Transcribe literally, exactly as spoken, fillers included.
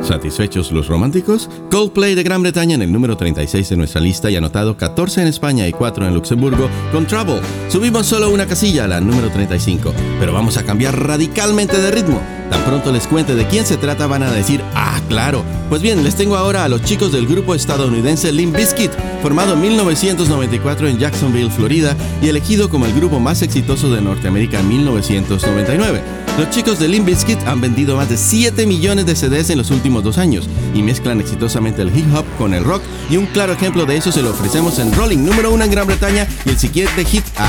¿Satisfechos los románticos? Coldplay de Gran Bretaña en el número treinta y seis de nuestra lista y anotado catorce en España y cuatro en Luxemburgo con Trouble. Subimos solo una casilla a la número treinta y cinco, pero vamos a cambiar radicalmente de ritmo. Tan pronto les cuente de quién se trata van a decir, ¡ah, claro! Pues bien, les tengo ahora a los chicos del grupo estadounidense Limp Bizkit, formado en mil novecientos noventa y cuatro en Jacksonville, Florida, y elegido como el grupo más exitoso de Norteamérica en mil novecientos noventa y nueve. Los chicos de Limp Bizkit han vendido más de siete millones de C Ds en los últimos dos años y mezclan exitosamente el hip hop con el rock, y un claro ejemplo de eso se lo ofrecemos en Rolling, número uno en Gran Bretaña, y el siguiente hit